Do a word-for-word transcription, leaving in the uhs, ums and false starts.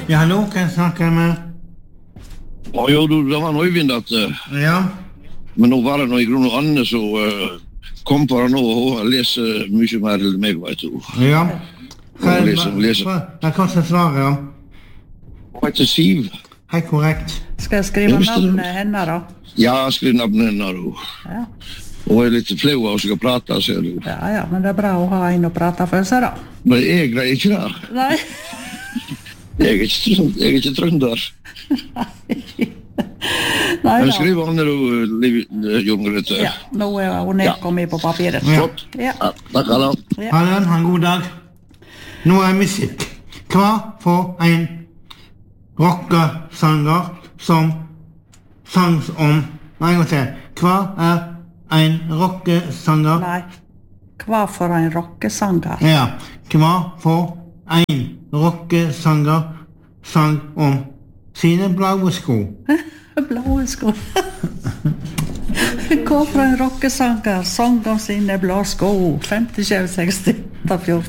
Ja, hallo, kan jeg snakke med? Ja, jo, du, det var noe Øyvind at... Uh, Ja. Men nå var det noe i grunn og Anne som uh, kom på det nå, og hun leser mye mer til meg, vet du. Ja. Hva Hun leser, hun leser. Hva kan jeg svare, ja? Hun heter Siv. Hei, korrekt. Skal jeg skrive Ja, visst er det. navnet henne da? Ja, skriv navnet henne, du. Ja. Hun er litt flau av å skal prate, ser du. Ja, ja, men det er bra å ha en å prate for seg da. Men jeg greier ikke det. Nei. Jeg er ikke, trønd- jeg er ikke trønder. Nei Men da. skriv Anne, du, Liv, Jon Grete. Ja, nå er hun nedkommet på papiret. Ja. Flott. Ja. Ja, takk, Anna. Ja. Ha det, ha en god dag. Nå er musikk. Hva for en rockesanger som sang om... Nei, jeg må se. Hva er en rockesanger? Nei. Hva for en rockesanger? Ja, hva for en rockesanger sang om sine blaue sko? Blå sko. Hva for en rockesanger sang om sine blå sko? femti, tjue, seksti, fjorten.